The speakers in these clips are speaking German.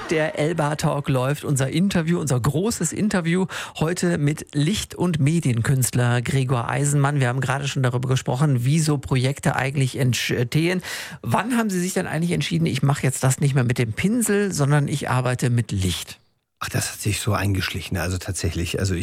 Der Elba Talk läuft, unser Interview, unser großes Interview heute mit Licht- und Medienkünstler Gregor Eisenmann. Wir haben gerade schon darüber gesprochen, wie so Projekte eigentlich entstehen. Wann haben Sie sich denn eigentlich entschieden, ich mache jetzt das nicht mehr mit dem Pinsel, sondern ich arbeite mit Licht? Ach, das hat sich so eingeschlichen, also tatsächlich. Also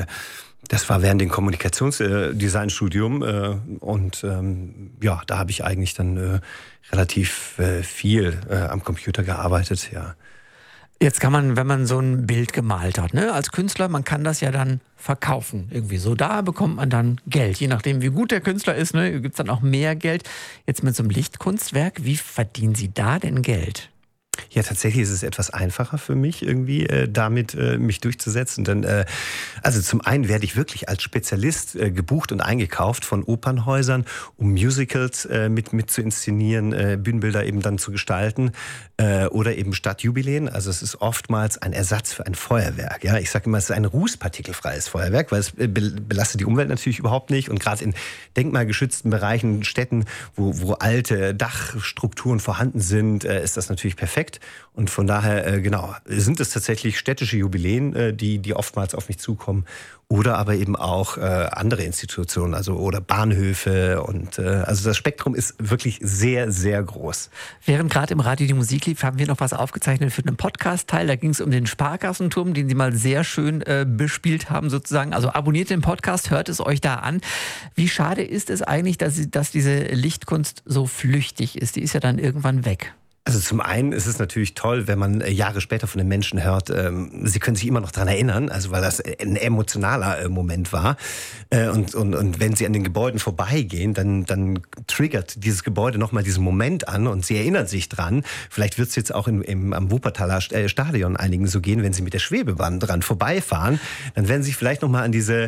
das war während dem Kommunikationsdesignstudium und da habe ich eigentlich dann relativ viel am Computer gearbeitet, ja. Jetzt kann man, wenn man so ein Bild gemalt hat, ne, als Künstler, man kann das ja dann verkaufen. Irgendwie so, da bekommt man dann Geld. Je nachdem, wie gut der Künstler ist, ne, gibt es dann auch mehr Geld. Jetzt mit so einem Lichtkunstwerk, wie verdienen Sie da denn Geld? Ja, tatsächlich ist es etwas einfacher für mich irgendwie, damit mich durchzusetzen. Denn also zum einen werde ich wirklich als Spezialist gebucht und eingekauft von Opernhäusern, um Musicals mit zu inszenieren, Bühnenbilder eben dann zu gestalten oder eben Stadtjubiläen. Also es ist oftmals ein Ersatz für ein Feuerwerk. Ja, ich sage immer, es ist ein rußpartikelfreies Feuerwerk, weil es belastet die Umwelt natürlich überhaupt nicht. Und gerade in denkmalgeschützten Bereichen, Städten, wo alte Dachstrukturen vorhanden sind, ist das natürlich perfekt. Und von daher, sind es tatsächlich städtische Jubiläen, die oftmals auf mich zukommen. Oder aber eben auch andere Institutionen, also oder Bahnhöfe. Und also das Spektrum ist wirklich sehr, sehr groß. Während gerade im Radio die Musik lief, haben wir noch was aufgezeichnet für einen Podcast-Teil. Da ging es um den Sparkassenturm, den Sie mal sehr schön bespielt haben sozusagen. Also abonniert den Podcast, hört es euch da an. Wie schade ist es eigentlich, dass diese Lichtkunst so flüchtig ist? Die ist ja dann irgendwann weg. Also zum einen ist es natürlich toll, wenn man Jahre später von den Menschen hört, sie können sich immer noch daran erinnern, also weil das ein emotionaler Moment war. Und wenn sie an den Gebäuden vorbeigehen, dann triggert dieses Gebäude nochmal diesen Moment an und sie erinnern sich dran. Vielleicht wird es jetzt auch am Wuppertaler Stadion einigen so gehen, wenn sie mit der Schwebebahn dran vorbeifahren, dann werden sie sich vielleicht nochmal an diese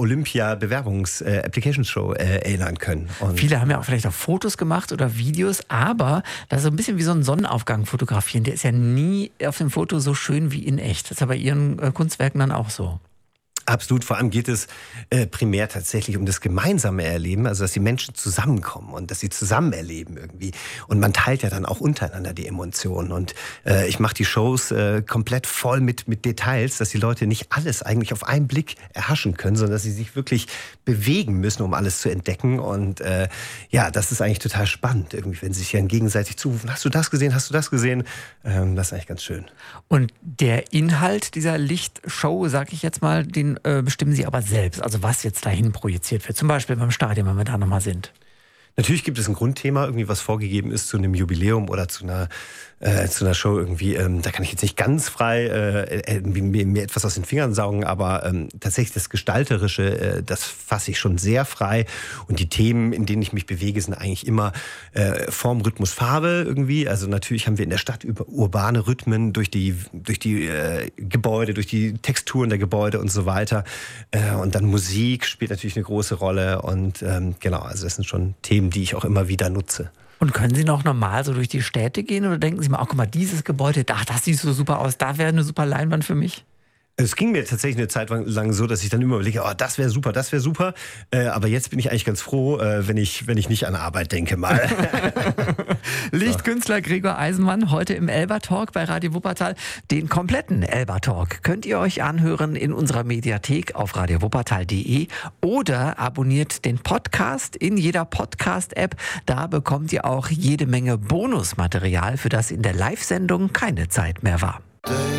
Olympia-Bewerbungs-Application-Show erinnern können. Und viele haben ja auch vielleicht auch Fotos gemacht oder Videos, aber das ist so ein bisschen wie so ein Sonnenaufgang fotografieren. Der ist ja nie auf dem Foto so schön wie in echt. Das ist ja bei Ihren Kunstwerken dann auch so. Absolut, vor allem geht es primär tatsächlich um das gemeinsame Erleben, also dass die Menschen zusammenkommen und dass sie zusammen erleben irgendwie. Und man teilt ja dann auch untereinander die Emotionen. Und ich mache die Shows komplett voll mit Details, dass die Leute nicht alles eigentlich auf einen Blick erhaschen können, sondern dass sie sich wirklich bewegen müssen, um alles zu entdecken. Und das ist eigentlich total spannend, irgendwie, wenn sie sich dann gegenseitig zurufen, hast du das gesehen, hast du das gesehen? Das ist eigentlich ganz schön. Und der Inhalt dieser Lichtshow, sag ich jetzt mal, den bestimmen Sie aber selbst, also was jetzt dahin projiziert wird, zum Beispiel beim Stadion, wenn wir da nochmal sind. Natürlich gibt es ein Grundthema, irgendwie was vorgegeben ist zu einem Jubiläum oder zu einer Show irgendwie. Da kann ich jetzt nicht ganz frei mir etwas aus den Fingern saugen, aber tatsächlich das Gestalterische, das fasse ich schon sehr frei. Und die Themen, in denen ich mich bewege, sind eigentlich immer Form, Rhythmus, Farbe irgendwie. Also natürlich haben wir in der Stadt urbane Rhythmen durch die Gebäude, durch die Texturen der Gebäude und so weiter. Und dann Musik spielt natürlich eine große Rolle. Und also das sind schon Themen, die ich auch immer wieder nutze. Und können Sie noch normal so durch die Städte gehen oder denken Sie mal, guck mal, dieses Gebäude, das sieht so super aus, da wäre eine super Leinwand für mich? Es ging mir tatsächlich eine Zeit lang so, dass ich dann immer überlege, das wäre super, das wäre super. Aber jetzt bin ich eigentlich ganz froh, wenn ich nicht an Arbeit denke mal. Lichtkünstler Gregor Eisenmann, heute im Elba Talk bei Radio Wuppertal. Den kompletten Elba Talk könnt ihr euch anhören in unserer Mediathek auf radiowuppertal.de oder abonniert den Podcast in jeder Podcast-App. Da bekommt ihr auch jede Menge Bonusmaterial, für das in der Live-Sendung keine Zeit mehr war.